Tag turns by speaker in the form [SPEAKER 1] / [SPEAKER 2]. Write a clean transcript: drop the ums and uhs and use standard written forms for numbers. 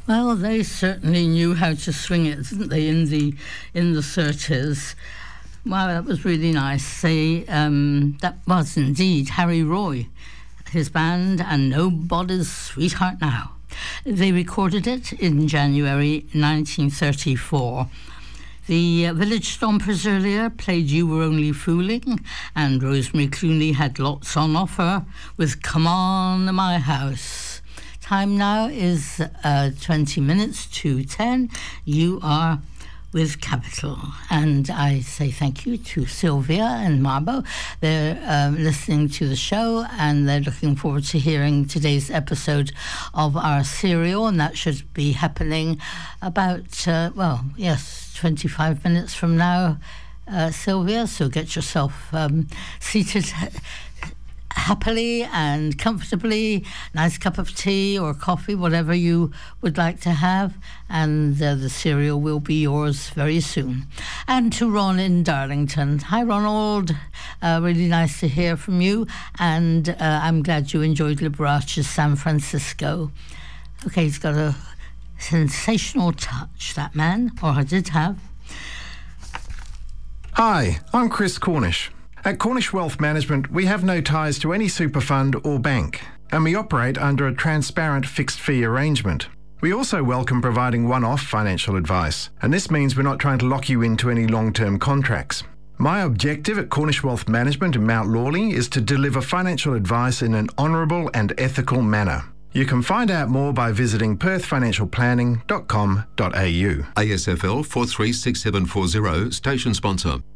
[SPEAKER 1] Well, they certainly knew how to swing it, didn't they, in the 30s? Wow, that was really nice. That was indeed Harry Roy, his band, and Nobody's Sweetheart Now. They recorded it in January 1934. The Village Stompers earlier played You Were Only Fooling, and Rosemary Clooney had lots on offer with Come On to My House. Time now is 20 minutes to 10. You are with Capital, and I say thank you to Sylvia and Marbo. They're listening to the show, and they're looking forward to hearing today's episode of our serial, and that should be happening about 25 minutes from now, Sylvia, so get yourself seated happily and comfortably, nice cup of tea or coffee, whatever you would like to have, and the cereal will be yours very soon. And to Ron in Darlington. Hi, Ronald. Really nice to hear from you, and I'm glad you enjoyed Liberace's San Francisco. Okay, he's got a sensational touch, that man, or I did have.
[SPEAKER 2] Hi, I'm Chris Cornish. At Cornish Wealth Management, we have no ties to any super fund or bank, and we operate under a transparent fixed fee arrangement. We also welcome providing one-off financial advice, and this means we're not trying to lock you into any long-term contracts. My objective at Cornish Wealth Management in Mount Lawley is to deliver financial advice in an honourable and ethical manner. You can find out more by visiting perthfinancialplanning.com.au.
[SPEAKER 3] ASFL 436740, station sponsor.